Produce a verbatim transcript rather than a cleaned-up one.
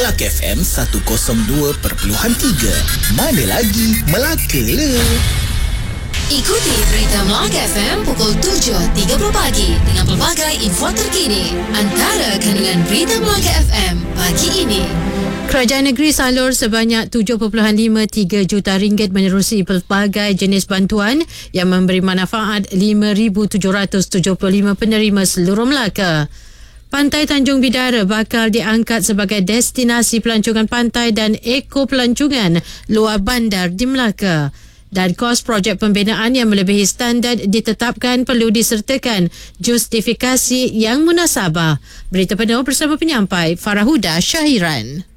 Melaka F M seratus dua perpuluhan tiga. Mana lagi Melaka le. Ikuti Berita Melaka F M pukul tujuh tiga puluh pagi dengan pelbagai info terkini antara kandungan Berita Melaka F M pagi ini. Kerajaan negeri salur sebanyak tujuh perpuluhan lima tiga juta ringgit menerusi pelbagai jenis bantuan yang memberi manfaat lima ribu tujuh ratus tujuh puluh lima penerima seluruh Melaka. Pantai Tanjung Bidara bakal diangkat sebagai destinasi pelancongan pantai dan eko pelancongan luar bandar di Melaka. Dan kos projek pembinaan yang melebihi standard ditetapkan perlu disertakan justifikasi yang munasabah. Berita penuh bersama penyampai Farah Huda Syahiran.